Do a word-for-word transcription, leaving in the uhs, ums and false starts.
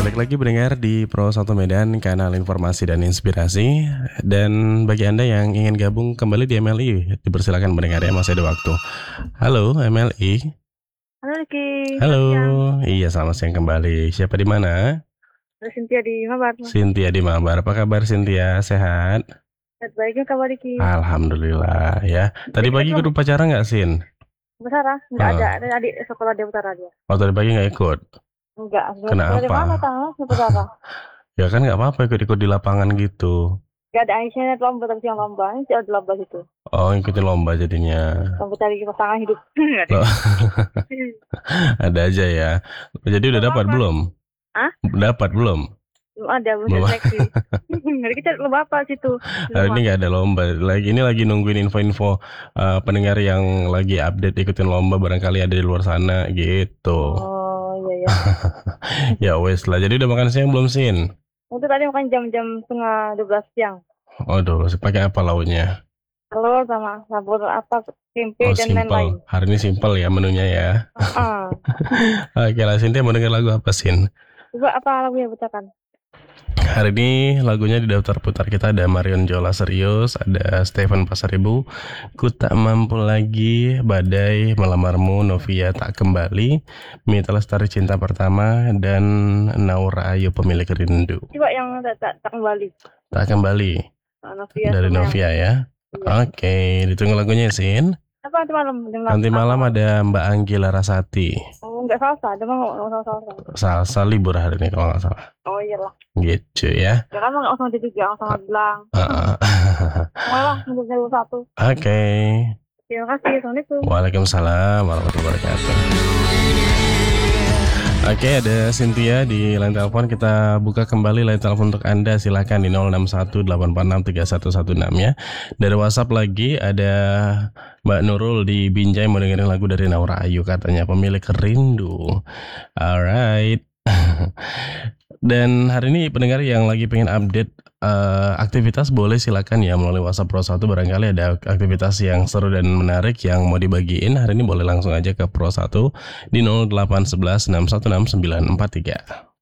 Balik lagi mendengar di Pro satu Medan, kanal informasi dan inspirasi. Dan bagi Anda yang ingin gabung kembali di M L I, dipersilakan mendengar ya, masih ada waktu. Halo M L I. Halo Riki, Halo, selamat siang. iya selamat siang kembali. Siapa di mana? Ada Cynthia di Mabar. Cynthia di Mabar. Apa kabar Cynthia? Sehat? Sehat baiknya kabar Riki. Alhamdulillah ya. Tadi Riki pagi ikut belum upacara nggak, Sin? Besara? Nggak ada, Heeh. ada adik sekolah dia Utara dia. Oh, tadi pagi nggak ikut? Enggak, sekolah di Kenapa? mana tahu Utara? Ya kan nggak apa-apa ikut-ikut di lapangan gitu. Nggak ada Aisyah lomba tapi yang lomba, ini ada lomba situ. Oh, ikutin lomba jadinya. Lomba cari pasangan hidup. Nggak ada. Loh, ada aja ya. Jadi udah Belum dapat apa? belum? Hah? Dapat belum? Belum ada, belum Belum. seleksi. Jadi kita lomba apa situ? Di Hari rumah. ini nggak ada lomba. Lagi ini lagi nungguin info-info uh, pendengar yang lagi update ikutin lomba, barangkali ada di luar sana gitu. Oh iya ya. Ya wes lah. Jadi udah makan siang belum, Sin? Itu tadi makan jam-jam setengah dua belas siang. Aduh, pakai apa lauknya? Telur sama sabur apa tempe Oh, dan lain-lain. simple. Hari ini simple ya menunya ya. Ah, Oke lah, Sin, mau denger lagu apa, Sin? coba apa lagu yang bacakan? Hari ini lagunya di daftar putar kita ada Marion Jola Serius, ada Stephen Pasaribu, Ku Tak Mampu Lagi, Badai, Melamarmu, Novia Tak Kembali, Mita Lestari Cinta Pertama, dan Naura Ayu Pemilik Rindu. Coba yang tak, tak, tak kembali. Tak Kembali Nah, Novia dari sama Novia ya. yang- iya. Oke, ditunggu lagunya, Sin. Apa nanti malam? Dengar Nanti apa? malam ada Mbak Anggi Larasati. Oh, nggak salsa, ada mah nggak usah salsa. Salsa libur hari ini kalau nggak salah. Oh iyalah. Gitu ya. Ya kan mah nggak usah jadi tiga, nggak usah bilang. Uh, Malah menurut saya satu. Oke. Terima kasih. Assalamualaikum. Waalaikumsalam warahmatullahi wabarakatuh. Oke, ada Cynthia di line telepon. Kita buka kembali line telepon untuk Anda. Silakan di nol enam satu delapan empat enam tiga satu satu enam ya. Dari WhatsApp lagi ada Mbak Nurul di Binjai mau dengerin lagu dari Naura Ayu, katanya Pemilik Rindu. Alright. Dan hari ini pendengar yang lagi pengen update uh, aktivitas boleh silakan ya melalui WhatsApp Pro satu, barangkali ada aktivitas yang seru dan menarik yang mau dibagiin. Hari ini boleh langsung aja ke Pro satu di nol delapan satu satu enam satu enam sembilan empat tiga.